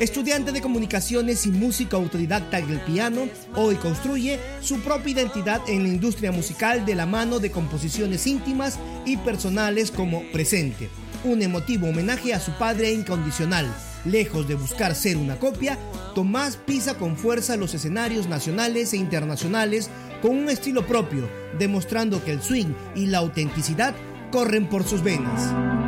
Estudiante de comunicaciones y música autodidacta del piano, hoy construye su propia identidad en la industria musical de la mano de composiciones íntimas y personales como Presente, un emotivo homenaje a su padre incondicional. Lejos de buscar ser una copia, Tomás pisa con fuerza los escenarios nacionales e internacionales con un estilo propio, demostrando que el swing y la autenticidad corren por sus venas.